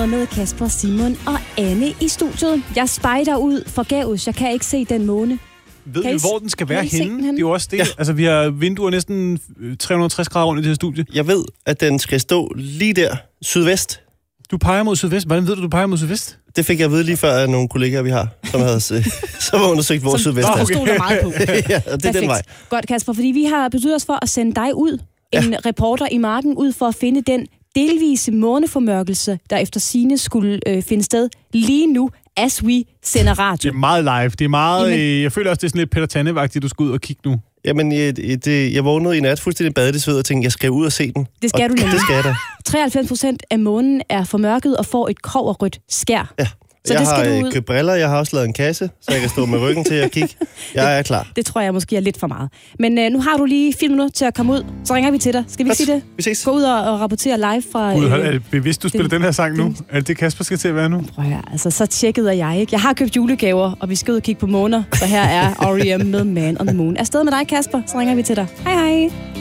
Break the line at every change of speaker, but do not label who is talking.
morgenshowet med Kasper, Simon og Anne i studiet. Jeg spejder ud forgæves. Jeg kan ikke se den måne.
Ved vi, hvor den skal være henne? Det er jo også det.
Ja.
Altså, vi har vinduer næsten 360 grader rundt i det her studie.
Jeg ved, at den skal stå lige der, sydvest.
Du peger mod sydvest. Hvordan ved du peger mod sydvest?
Det fik jeg at vide lige før af nogle kollegaer, vi har, som har undersøgt, hvor sydvest er.
Som stoler meget på.
Ja, det er
Perfekt.
den vej.
Godt, Kasper, fordi vi har besluttet os for at sende dig ud, en reporter i marken, ud for at finde den delvise måneformørkelse, der efter sigende skulle finde sted lige nu, as we sender radio.
Det er meget live. Det er meget... jeg føler også, det er sådan lidt Peter Tanne-vagtigt, du skal ud og kigge nu.
Jamen, jeg vågnede i nat fuldstændig badet i sved og tænkte, jeg skal ud og se den.
Det skal du nemlig.
Det skal jeg da.
93% af månen er formørket og får et kobberrødt skær.
Ja.
Så
jeg
det skal
har
du ud.
købt briller, jeg har også lavet en kasse, så jeg kan stå med ryggen til at kigge. Jeg er klar.
Det tror jeg måske er lidt for meget. Men nu har du lige 4 minutter til at komme ud. Så ringer vi til dig. Skal vi sige det?
Vi ses.
Gå ud og rapportere live fra...
Gud, er det bevidst, du spiller den her sang nu? Er det Kasper skal til at være nu?
Prøv at høre, altså så tjekket er jeg ikke. Jeg har købt julegaver, og vi skal ud og kigge på måner. Så her er R.E.M. med Man on the Moon. Afsted med dig, Kasper. Så ringer vi til dig. Hej hej.